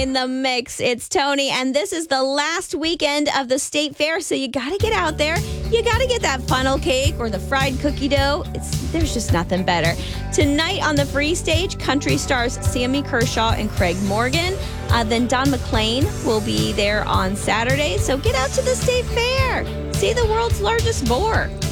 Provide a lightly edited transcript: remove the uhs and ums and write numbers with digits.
in the mix. It's Tony, and this is the last weekend of the State Fair, so you got to get out there. You got to get that funnel cake or the fried cookie dough. There's just nothing better. Tonight on the free stage, country stars Sammy Kershaw and Craig Morgan. Then Don McLean will be there on Saturday, so get out to the State Fair. See the world's largest boar.